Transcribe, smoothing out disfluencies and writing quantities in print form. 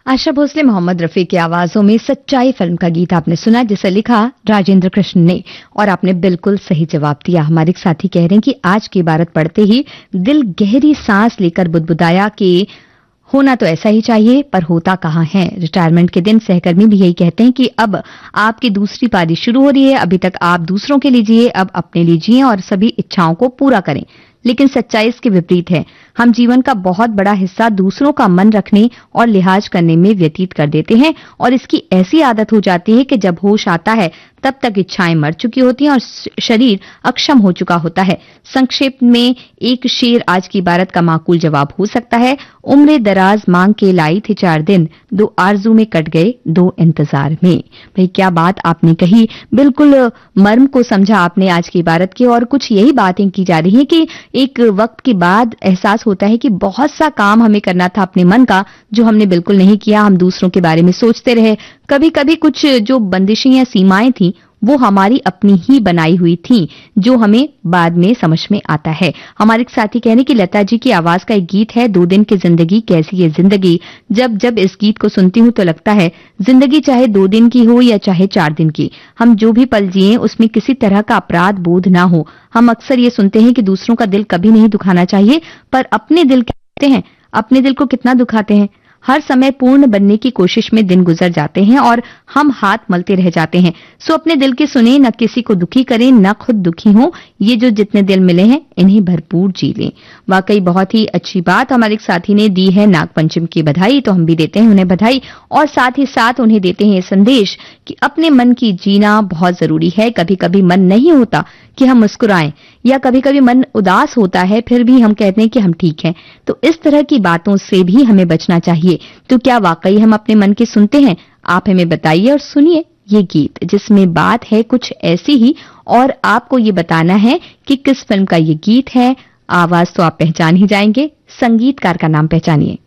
आशा भोसले, मोहम्मद रफी की आवाजों में सच्चाई फिल्म का गीत आपने सुना, जिसे लिखा राजेंद्र कृष्ण ने। और आपने बिल्कुल सही जवाब दिया। हमारे एक साथी कह रहे हैं कि आज की इबारत पढ़ते ही दिल गहरी सांस लेकर बुदबुदाया कि होना तो ऐसा ही चाहिए, पर होता कहाँ है। रिटायरमेंट के दिन सहकर्मी भी यही कहते हैं कि अब आपकी दूसरी पारी शुरू हो रही है, अभी तक आप दूसरों के लीजिए, अब अपने लीजिए और सभी इच्छाओं को पूरा करें। लेकिन सच्चाई इसके विपरीत है। हम जीवन का बहुत बड़ा हिस्सा दूसरों का मन रखने और लिहाज करने में व्यतीत कर देते हैं और इसकी ऐसी आदत हो जाती है कि जब होश आता है तब तक इच्छाएं मर चुकी होती हैं और शरीर अक्षम हो चुका होता है। संक्षेप में एक शेर आज की इबारत का माकूल जवाब हो सकता है, उम्र दराज मांग के लाई थी 4 दिन, 2 आरजू में कट गए 2 इंतजार में। भाई क्या बात आपने कही, बिल्कुल मर्म को समझा आपने आज की इबारत की। और कुछ यही बातें की जा रही है कि एक वक्त के बाद एहसास होता है कि बहुत सा काम हमें करना था अपने मन का, जो हमने बिल्कुल नहीं किया। हम दूसरों के बारे में सोचते रहे। कभी कभी कुछ जो बंदिशें या सीमाएं थी वो हमारी अपनी ही बनाई हुई थी, जो हमें बाद में समझ में आता है। हमारे एक साथी कहने की लता जी की आवाज का एक गीत है, 2 दिन की जिंदगी कैसी है जिंदगी। जब जब इस गीत को सुनती हूं तो लगता है जिंदगी चाहे 2 दिन की हो या चाहे 4 दिन की, हम जो भी पल जिए उसमें किसी तरह का अपराध बोध ना हो। हम अक्सर ये सुनते हैं कि दूसरों का दिल कभी नहीं दुखाना चाहिए, पर अपने दिल कहते हैं, अपने दिल को कितना दुखाते हैं। हर समय पूर्ण बनने की कोशिश में दिन गुजर जाते हैं और हम हाथ मलते रह जाते हैं। सो अपने दिल की सुने, न किसी को दुखी करें, न खुद दुखी हो। ये जो जितने दिल मिले हैं इन्हें भरपूर जी लें। वाकई बहुत ही अच्छी बात हमारे एक साथी ने दी है। नागपंचमी की बधाई, तो हम भी देते हैं उन्हें बधाई और साथ ही साथ उन्हें देते हैं ये संदेश कि अपने मन की जीना बहुत जरूरी है। कभी कभी मन नहीं होता कि हम मुस्कुराएं, या कभी कभी मन उदास होता है, फिर भी हम कहते हैं कि हम ठीक हैं। तो इस तरह की बातों से भी हमें बचना चाहिए। तो क्या वाकई हम अपने मन की सुनते हैं? आप हमें बताइए और सुनिए ये गीत, जिसमें बात है कुछ ऐसी ही, और आपको ये बताना है कि किस फिल्म का ये गीत है। आवाज तो आप पहचान ही जाएंगे, संगीतकार का नाम पहचानिए।